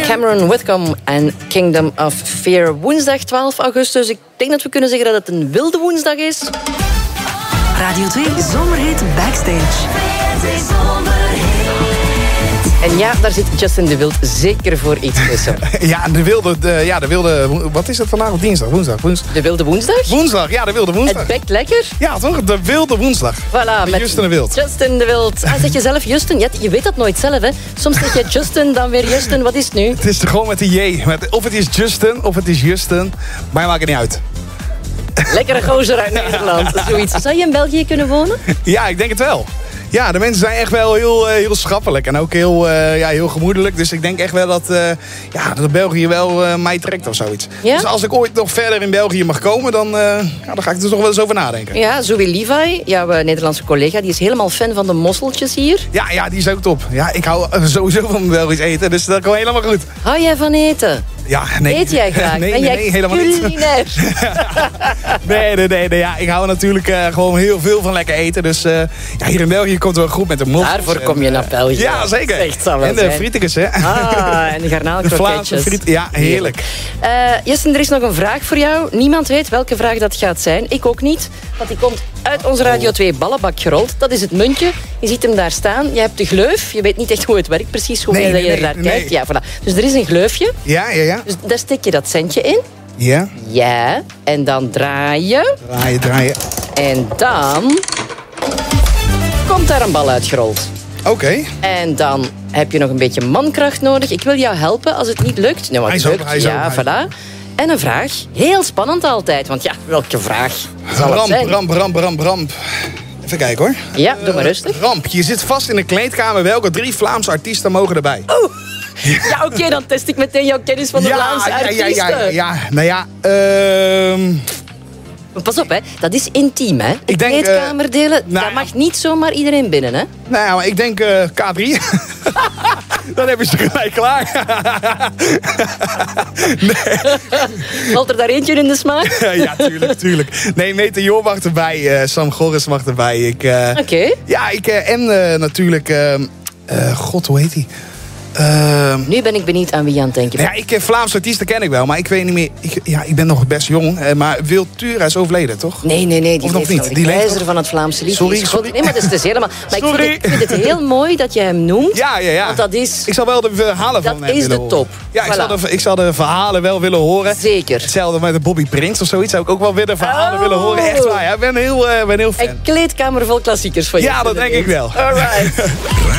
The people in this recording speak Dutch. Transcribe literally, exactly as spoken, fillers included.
Cameron Whitcomb en Kingdom of Fear. Woensdag twaalf augustus. Ik denk dat we kunnen zeggen dat het een wilde woensdag is. Radio twee Zomerhit Backstage. En ja, daar zit Justin de Wild zeker voor iets tussen. Ja, de wilde, de, ja, de wilde... Wat is het vandaag? Of dinsdag? Woensdag? woensdag? De wilde woensdag? Woensdag, ja, de wilde woensdag. Het bekt lekker. Ja, toch? De wilde woensdag. Voilà, met Justin de Wild. Justin de Wild. Ah, zeg je zelf Justin? Ja, je weet dat nooit zelf, hè. Soms zeg je Justin, dan weer Justin. Wat is het nu? Het is er gewoon met de J. Met, of het is Justin, of het is Justin. Maar maakt het niet uit. Lekkere gozer uit Nederland. Zoiets. Zou je in België kunnen wonen? Ja, ik denk het wel. Ja, de mensen zijn echt wel heel, heel schappelijk en ook heel, uh, ja, heel gemoedelijk. Dus ik denk echt wel dat, uh, ja, dat België wel uh, mij trekt of zoiets. Ja? Dus als ik ooit nog verder in België mag komen, dan, uh, ja, dan ga ik er toch wel eens over nadenken. Ja, Zoe Levi, jouw Nederlandse collega, die is helemaal fan van de mosseltjes hier. Ja, ja, die is ook top. Ja, ik hou sowieso van Belgisch eten, dus dat komt helemaal goed. Hou jij van eten? Ja, nee. Eet jij graag? Nee, ben nee, jij nee, helemaal niet. culinair? nee, nee, nee, nee. Ja, ik hou natuurlijk uh, gewoon heel veel van lekker eten. Dus uh, ja, hier in België komt het wel goed met de mossels. Daarvoor kom je naar België. Ja, zeker. Echt, zal wel en de zijn. frietekes, hè. Ah, en de garnaalkroketjes. De friet, ja, heerlijk. Uh, Justin, er is nog een vraag voor jou. Niemand weet welke vraag dat gaat zijn. Ik ook niet, want die komt uit onze Radio twee ballenbak gerold. Dat is het muntje. Je ziet hem daar staan. Je hebt de gleuf. Je weet niet echt hoe het werkt precies, hoe nee, nee, nee, dat je nee, er naar nee. kijkt. Ja, voilà. Dus er is een gleufje. Ja, ja, ja. Dus daar steek je dat centje in. Ja. Ja. En dan draai je. Draaien, draaien. En dan komt daar een bal uitgerold. Oké. Okay. En dan heb je nog een beetje mankracht nodig. Ik wil jou helpen als het niet lukt. Nou, hij is het op, lukt. hij is ja, op, voilà. En een vraag. Heel spannend altijd. Want ja, welke vraag zal het ramp, zijn? ramp, ramp, ramp, ramp. Even kijken hoor. Ja, doe maar rustig. Uh, ramp, je zit vast in de kleedkamer. Welke drie Vlaamse artiesten mogen erbij? Oh. Ja, oké, okay, dan test ik meteen jouw kennis van de ja, Vlaamse ja, artiesten. Ja, ja, ja, ja. Nou ja, ehm... Uh... Pas op, hè. Dat is intiem, hè. Ik denk, kleedkamer delen, uh, nou, daar mag niet zomaar iedereen binnen, hè. Nou ja, maar ik denk uh, K drie. Dan hebben ze gelijk klaar. nee. Valt er daar eentje in de smaak? ja, tuurlijk, tuurlijk. Nee, Meteor mag erbij. Uh, Sam Gorris mag erbij. Ik, uh, Oké. Okay. Ja, ik, uh, en uh, natuurlijk... Uh, uh, God, hoe heet hij? Uh, nu ben ik benieuwd aan wie je aan het denken bent. Ja, ik, Vlaamse artiesten ken ik wel, maar ik weet niet meer... Ik, ja, ik ben nog best jong, maar Wil Tura is overleden, toch? Nee, nee, nee. Die of nog niet? De die keizer van het Vlaamse lied. Sorry, sorry. Nee, maar dat is dus helemaal... Maar sorry. ik vind, het, ik vind het heel mooi dat je hem noemt. Ja, ja, ja. Want dat is... Ik zal wel de verhalen van hem willen horen. Dat is de top. Ja, voilà. ik, zal de, ik zal de verhalen wel willen horen. Zeker. Hetzelfde met de Bobby Prince of zoiets. Zou ik ook wel weer de verhalen oh. willen horen. Echt waar, ik ben heel, uh, ben heel fan. Een kleedkamer vol klassiekers van je. Ja, dat denk ik wel. All right.